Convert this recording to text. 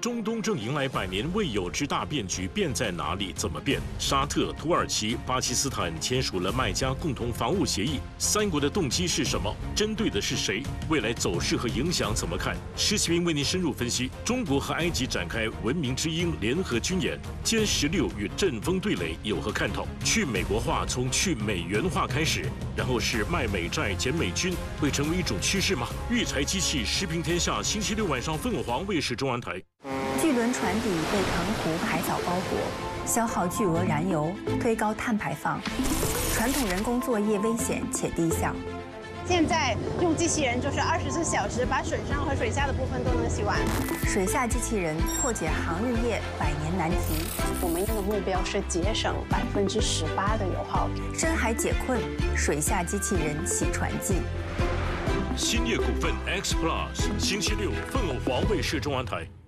中东正迎来100年未有之大变局，变在哪里？怎么变？沙特、土耳其、巴基斯坦签署了麦加共同防务协议，3国的动机是什么？针对的是谁？未来走势和影响怎么看？施启斌为您深入分析。中国和埃及展开文明之鹰联合军演，歼16与阵风对垒有何看头？去美国化从去美元化开始，然后是卖美债减美军，会成为一种趋势吗？育才机器时评天下，星期6晚上凤凰卫视中文台。 巨轮船底被澎湖海藻包裹，消耗巨额燃油，推高碳排放，传统人工作业危险且低效。 现在用机器人就是24小时把水上和水下的部分都能洗完。 水下机器人破解航日业100年难题。 我们的目标是节省18%的油耗。 深海解困，水下机器人洗船记。 兴业股份 X Plus，星期6凤凰卫视中文台。